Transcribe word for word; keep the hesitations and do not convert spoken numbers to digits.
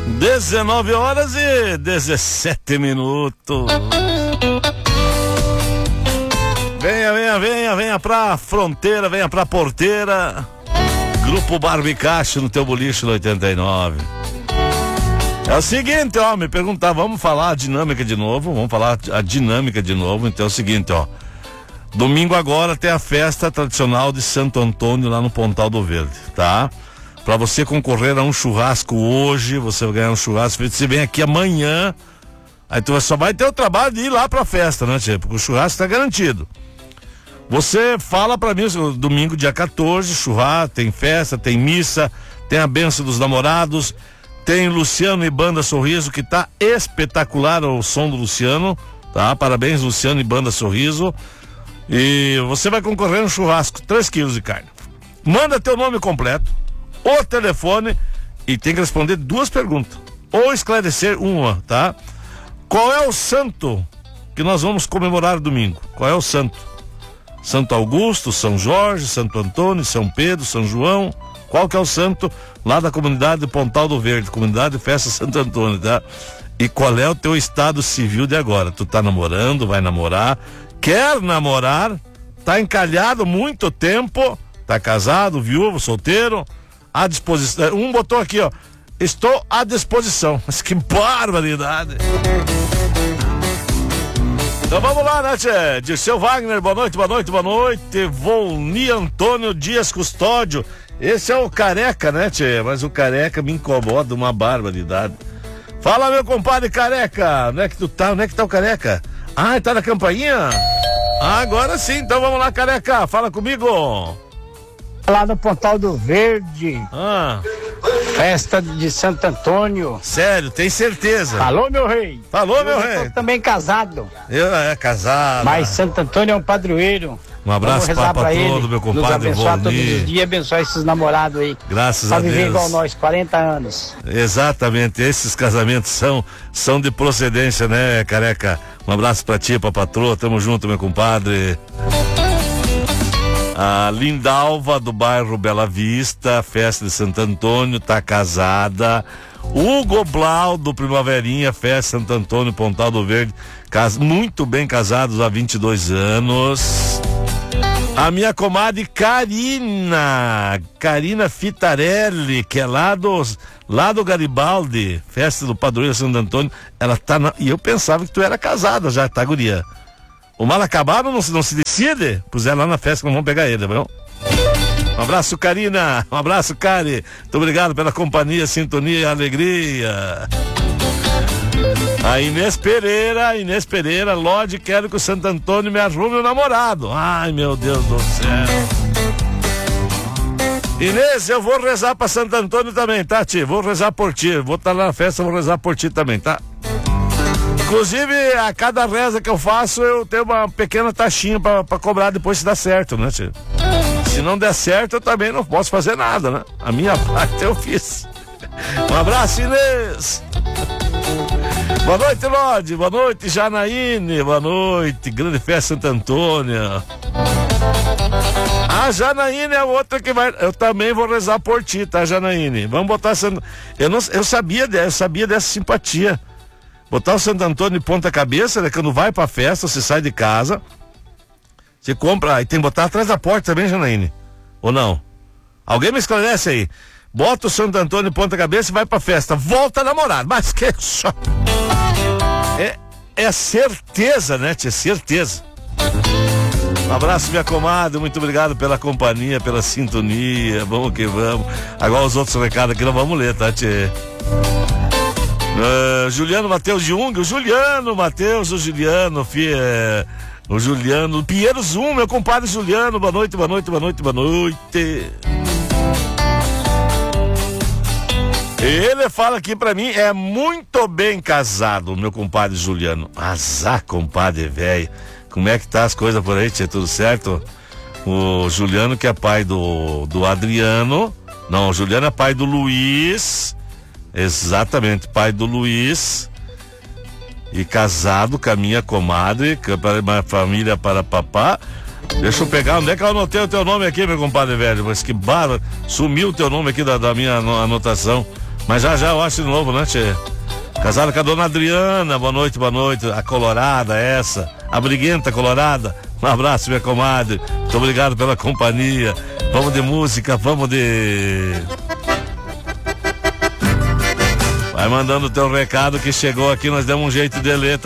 dezenove horas e dezessete minutos. Venha, venha, venha, venha pra fronteira, venha pra porteira. Grupo Barbicacho no teu boliche no oitenta e nove. É o seguinte, ó, me perguntar, vamos falar a dinâmica de novo, vamos falar a dinâmica de novo, então é o seguinte, ó. Domingo agora tem a festa tradicional de Santo Antônio lá no Pontal do Verde, tá? Pra você concorrer a um churrasco hoje, você vai ganhar um churrasco, você vem aqui amanhã, aí tu só vai ter o trabalho de ir lá pra festa, né, tia? Porque o churrasco tá garantido. Você fala pra mim, domingo dia quatorze, churrasco, tem festa, tem missa, tem a benção dos namorados, tem Luciano e Banda Sorriso, que tá espetacular o som do Luciano, tá? Parabéns, Luciano e Banda Sorriso. E você vai concorrer a um churrasco, três quilos de carne. Manda teu nome completo, o telefone e tem que responder duas perguntas. Ou esclarecer uma, tá? Qual é o santo que nós vamos comemorar domingo? Qual é o santo? Santo Augusto, São Jorge, Santo Antônio, São Pedro, São João. Qual que é o santo lá da comunidade Pontal do Verde, comunidade Festa Santo Antônio, tá? E qual é o teu estado civil de agora? Tu tá namorando, vai namorar, quer namorar, tá encalhado muito tempo, tá casado, viúvo, solteiro, à disposição. Um botou aqui, ó, estou à disposição. Mas que barbaridade. Então vamos lá, né, tchê? Dirceu Wagner, boa noite, boa noite, boa noite. Volni Antônio Dias Custódio. Esse é o Careca, né, tchê? Mas o Careca me incomoda uma barbaridade. Fala, meu compadre Careca. Onde é que tu tá? Onde é que tá o Careca? Ah, tá na campainha? Ah, agora sim, então vamos lá, Careca, fala comigo. Lá no Pontal do Verde. Ah. Festa de Santo Antônio. Sério, tem certeza? Falou, meu rei. Falou, meu eu rei. Eu também casado. Eu é casado. Mas Santo Antônio é um padroeiro. Um abraço para todo, ele, meu compadre. nos abençoar Volni. todos os dias, abençoar esses namorados aí. Graças pra a Deus. Pra viver igual nós, quarenta anos. Exatamente, esses casamentos são, são de procedência, né, Careca? Um abraço pra ti, pra patroa, tamo junto, meu compadre. A Lindalva do bairro Bela Vista, festa de Santo Antônio, tá casada. Hugo Blau do Primaverinha, festa Santo Antônio, Pontal do Verde, cas... muito bem casados há vinte e dois anos. A minha comadre Karina, Karina Fitarelli, que é lá do, lá do Garibaldi, festa do Padroeiro Santo Antônio, ela tá na... E eu pensava que tu era casada já, tá, guria? O mal acabado não se, não se decide? Pois é, lá na festa que nós vamos pegar ele, tá bom? Um abraço, Karina, um abraço, Cari, muito obrigado pela companhia, sintonia e alegria. A Inês Pereira, Inês Pereira, Lorde, quero que o Santo Antônio me arrume um namorado. Ai, meu Deus do céu. Inês, eu vou rezar pra Santo Antônio também, tá, tia? Vou rezar por ti, vou estar lá na festa, vou rezar por ti também, tá? Inclusive, a cada reza que eu faço, eu tenho uma pequena taxinha pra, pra cobrar depois se dá certo, né, tia? Se não der certo, eu também não posso fazer nada, né? A minha parte eu fiz. Um abraço, Inês. Boa noite, Lorde. Boa noite, Janaíne. Boa noite. Grande festa Santo Antônio. A Janaíne é outra que vai. Eu também vou rezar por ti, tá, Janaíne? Vamos botar. Eu, não, eu, sabia, eu sabia dessa simpatia. Botar o Santo Antônio de ponta cabeça, né? Quando vai pra festa, você sai de casa. Você compra. E tem que botar atrás da porta também, Janaíne. Ou não? Alguém me esclarece aí. Bota o Santo Antônio de ponta cabeça e vai pra festa. Volta a namorar. Mas que só. É, é certeza, né, tia? Certeza. Um abraço, minha comadre. Muito obrigado pela companhia, pela sintonia. Vamos que vamos. Agora os outros recados aqui nós vamos ler, tá, tia? Uh, Juliano Matheus Jung. O Juliano Matheus, o Juliano, filho. É, o Juliano. O Pinheiro Zoom, meu compadre Juliano. Boa noite, boa noite, boa noite, boa noite. Ele fala aqui pra mim, é muito bem casado, meu compadre Juliano. Azar, compadre velho. Como é que tá as coisas por aí, tia? Tudo certo? O Juliano, que é pai do, do Adriano. Não, o Juliano é pai do Luiz. Exatamente, pai do Luiz. E casado com a minha comadre, com a minha família para papá. Deixa eu pegar, onde é que eu anotei o teu nome aqui, meu compadre velho? Mas que barra, sumiu o teu nome aqui da, da minha anotação. Mas já já eu acho de novo, né, tchê? Casada com a dona Adriana, boa noite, boa noite. A colorada, essa. A briguenta colorada. Um abraço, minha comadre. Muito obrigado pela companhia. Vamos de música, vamos de... Vai mandando o teu recado que chegou aqui, nós demos um jeito de ler.